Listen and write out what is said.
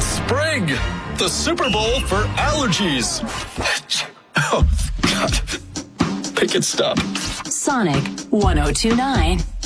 It's spring, the Super Bowl for allergies. Oh, God. Make it stop. Sonic 102.9